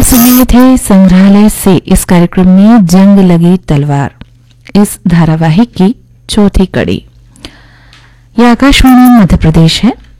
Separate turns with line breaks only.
आप सुन रहे थे संग्रहालय से इस कार्यक्रम में जंग लगी तलवार, इस धारावाहिक की चौथी कड़ी। यह आकाशवाणी मध्य प्रदेश है।